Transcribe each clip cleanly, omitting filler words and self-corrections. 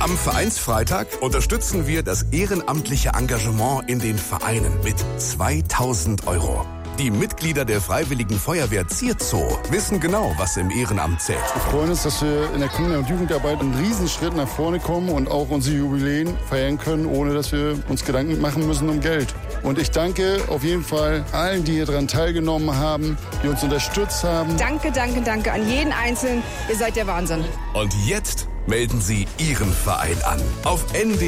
Am Vereinsfreitag unterstützen wir das ehrenamtliche Engagement in den Vereinen mit 2.000 €. Die Mitglieder der Freiwilligen Feuerwehr Zierzoo wissen genau, was im Ehrenamt zählt. Wir freuen uns, dass wir in der Kinder- und Jugendarbeit einen Riesenschritt nach vorne kommen und auch unsere Jubiläen feiern können, ohne dass wir uns Gedanken machen müssen um Geld. Und ich danke auf jeden Fall allen, die hier daran teilgenommen haben, die uns unterstützt haben. Danke an jeden Einzelnen. Ihr seid der Wahnsinn. Und jetzt melden Sie Ihren Verein an auf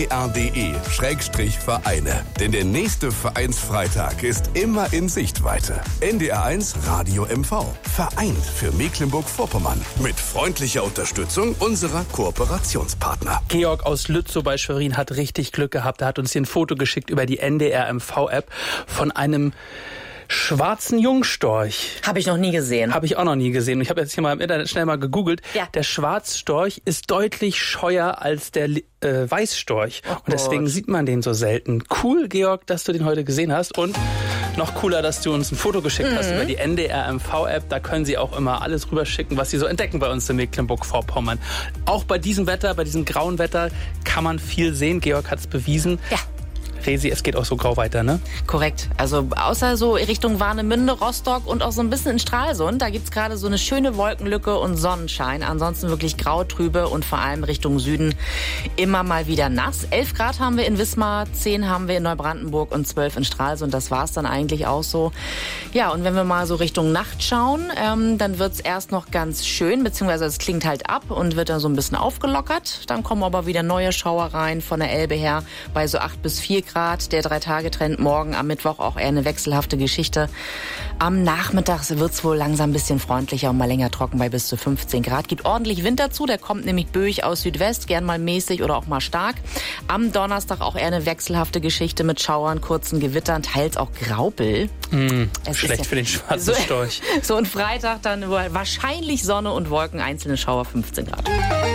ndr.de/Vereine. Denn der nächste Vereinsfreitag ist immer in Sichtweite. NDR1 Radio MV. Vereint für Mecklenburg-Vorpommern. Mit freundlicher Unterstützung unserer Kooperationspartner. Georg aus Lützow bei Schwerin hat richtig Glück gehabt. Er hat uns hier ein Foto geschickt über die NDR MV-App von einem schwarzen Jungstorch. Habe ich noch nie gesehen. Habe ich auch noch nie gesehen. Ich habe jetzt hier mal im Internet schnell mal gegoogelt. Ja. Der Schwarzstorch ist deutlich scheuer als der Weißstorch. Oh und deswegen sieht man den so selten. Cool, Georg, dass du den heute gesehen hast. Und noch cooler, dass du uns ein Foto geschickt hast über die NDR MV-App. Da können Sie auch immer alles rüberschicken, was Sie so entdecken bei uns in Mecklenburg-Vorpommern. Auch bei diesem Wetter, bei diesem grauen Wetter, kann man viel sehen. Georg hat es bewiesen. Ja. Resi, es geht auch so grau weiter, ne? Korrekt. Also außer so Richtung Warnemünde, Rostock und auch so ein bisschen in Stralsund. Da gibt's gerade so eine schöne Wolkenlücke und Sonnenschein. Ansonsten wirklich grau, trübe und vor allem Richtung Süden immer mal wieder nass. 11 Grad haben wir in Wismar, 10 haben wir in Neubrandenburg und 12 in Stralsund. Das war's dann eigentlich auch so. Ja, und wenn wir mal so Richtung Nacht schauen, dann wird's erst noch ganz schön, beziehungsweise es klingt halt ab und wird dann so ein bisschen aufgelockert. Dann kommen aber wieder neue Schauer rein von der Elbe her bei so 8 bis 4 Grad. Der 3-Tage-Trend morgen am Mittwoch auch eher eine wechselhafte Geschichte. Am Nachmittag wird's wohl langsam ein bisschen freundlicher und mal länger trocken bei bis zu 15 Grad. Gibt ordentlich Wind dazu, der kommt nämlich böig aus Südwest, gern mal mäßig oder auch mal stark. Am Donnerstag auch eher eine wechselhafte Geschichte mit Schauern, kurzen Gewittern, teils auch Graupel. Schlecht für den schwarzen Storch. So, und Freitag dann wahrscheinlich Sonne und Wolken, einzelne Schauer 15 Grad.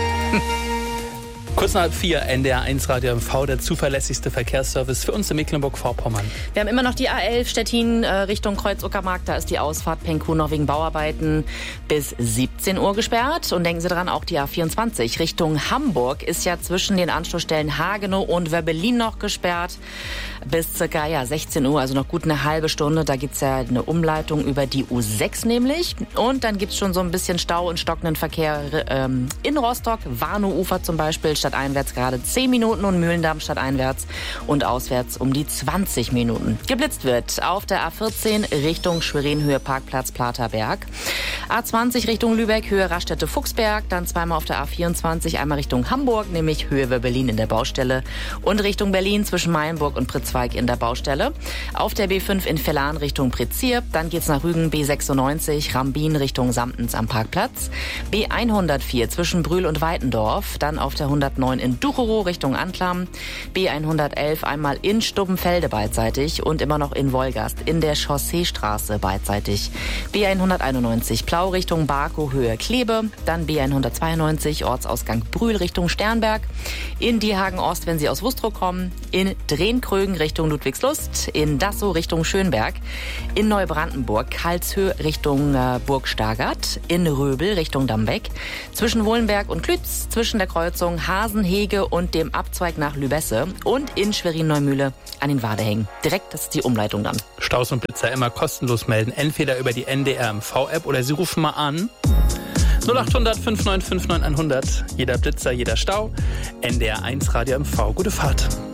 Kurz nach 4, NDR1 Radio MV, der zuverlässigste Verkehrsservice für uns in Mecklenburg-Vorpommern. Wir haben immer noch die A11 Stettin Richtung Kreuz-Uckermark. Da ist die Ausfahrt Penkuh noch wegen Bauarbeiten bis 17 Uhr gesperrt. Und denken Sie dran, auch die A24 Richtung Hamburg ist ja zwischen den Anschlussstellen Hagenow und Wöbbelin noch gesperrt. Bis ca. 16 Uhr, also noch gut eine halbe Stunde. Da gibt's ja eine Umleitung über die U6 nämlich. Und dann gibt's schon so ein bisschen Stau und stockenden Verkehr in Rostock, Warnow-Ufer zum Beispiel, stadteinwärts gerade 10 Minuten und Mühlendamm stadteinwärts und auswärts um die 20 Minuten. Geblitzt wird auf der A14 Richtung Schwerin, Höhe Parkplatz Platerberg. A20 Richtung Lübeck, Höhe Raststätte-Fuchsberg. Dann zweimal auf der A24, einmal Richtung Hamburg, nämlich Höhe Wöbbelin in der Baustelle. Und Richtung Berlin zwischen Meilenburg und Pritzweig in der Baustelle. Auf der B5 in Vellan Richtung Prezirp. Dann geht's nach Rügen, B96 Rambin Richtung Samtens am Parkplatz. B104 zwischen Brühl und Weitendorf. Dann auf der 109 in Ducherow Richtung Anklam. B111 einmal in Stubbenfelde beidseitig und immer noch in Wolgast in der Chausseestraße beidseitig. B191 Plau Richtung Barkow Höhe Klebe. Dann B192 Ortsausgang Brühl Richtung Sternberg. In Diehagen Ost, wenn Sie aus Wustrow kommen. In Drehn-Krögen Richtung Ludwigslust. In Dassow Richtung Schönberg. In Neubrandenburg Karlshöhe Richtung Burg Stargard. In Röbel Richtung Dambeck. Zwischen Wohlenberg und Klütz. Zwischen der Kreuzung Hasenhege und dem Abzweig nach Lübesse. Und in Schwerin-Neumühle an den Wadehängen. Direkt, das ist die Umleitung dann. Staus und Blitzer immer kostenlos melden. Entweder über die NDR MV-App oder Sie rufen mal an. 0800 5959 100. Jeder Blitzer, jeder Stau. NDR1 Radio MV. Gute Fahrt.